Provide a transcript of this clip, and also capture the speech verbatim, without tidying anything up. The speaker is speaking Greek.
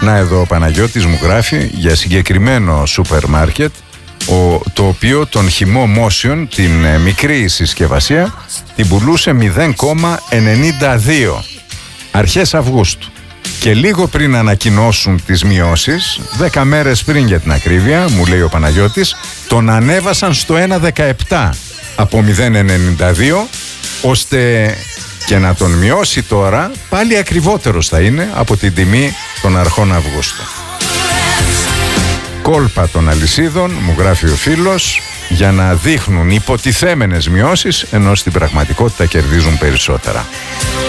Να εδώ ο Παναγιώτης μου γράφει για συγκεκριμένο σούπερ μάρκετ, ο, το οποίο τον χυμό Motion, την ε, μικρή συσκευασία, την πουλούσε μηδέν κόμμα ενενήντα δύο αρχές Αυγούστου. Και λίγο πριν ανακοινώσουν τις μειώσεις, δέκα μέρες πριν για την ακρίβεια, μου λέει ο Παναγιώτης, τον ανέβασαν στο ένα κόμμα δεκαεπτά από μηδέν κόμμα ενενήντα δύο, ώστε και να τον μειώσει τώρα πάλι ακριβότερος θα είναι από την τιμή των αρχών Αυγούστου. Κόλπα των αλυσίδων, μου γράφει ο φίλος, για να δείχνουν υποτιθέμενες μειώσεις, ενώ στην πραγματικότητα κερδίζουν περισσότερα.